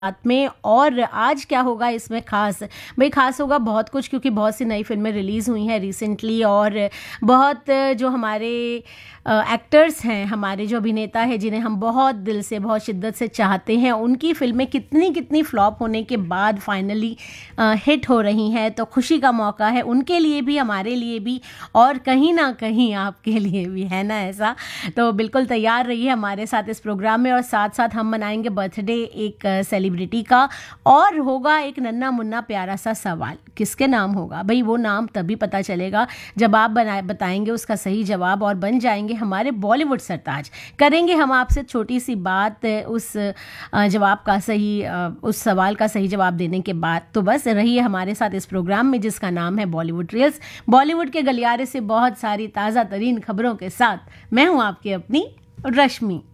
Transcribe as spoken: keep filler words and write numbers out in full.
साथ में। और आज क्या होगा इसमें खास, भाई खास होगा बहुत कुछ, क्योंकि बहुत सी नई फिल्में रिलीज़ हुई हैं रिसेंटली और बहुत जो हमारे एक्टर्स हैं, हमारे जो अभिनेता हैं जिन्हें हम बहुत दिल से बहुत शिद्दत से चाहते हैं, उनकी फिल्में कितनी कितनी फ्लॉप होने के बाद फाइनली हिट हो रही हैं। तो खुशी का मौका है उनके लिए भी, हमारे लिए भी, और कहीं ना कहीं आपके लिए भी, है ना ऐसा। तो बिल्कुल तैयार रहिए हमारे साथ इस प्रोग्राम में, और साथ साथ हम मनाएंगे बर्थडे एक सेलिब्रिटी का, और होगा एक नन्ना मुन्ना प्यारा सा सवाल। किसके नाम होगा भाई, वो नाम तभी पता चलेगा जब आप बनाए बताएंगे उसका सही जवाब, और बन जाएंगे हमारे बॉलीवुड सरताज। करेंगे हम आपसे छोटी सी बात उस जवाब का सही, उस सवाल का सही जवाब देने के बाद। तो बस रहिए हमारे साथ इस प्रोग्राम में जिसका नाम है बॉलीवुड रील्स, बॉलीवुड के गलियारे से बहुत सारी ताज़ा तरीन खबरों के साथ। मैं हूँ आपकी अपनी रश्मि।